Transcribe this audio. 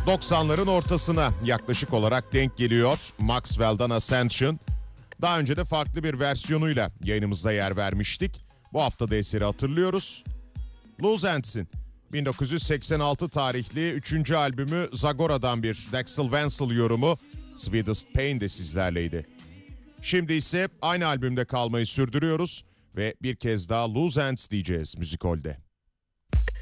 90'ların ortasına yaklaşık olarak denk geliyor Maxwell'dan Ascension. Daha önce de farklı bir versiyonuyla yayınımızda yer vermiştik. Bu hafta da eseri hatırlıyoruz. Loose Ends'in 1986 tarihli 3. albümü Zagora'dan bir Daxel Vansel yorumu Sweetest Pain de sizlerleydi. Şimdi ise aynı albümde kalmayı sürdürüyoruz ve bir kez daha Loose Ends diyeceğiz Müzikol'de.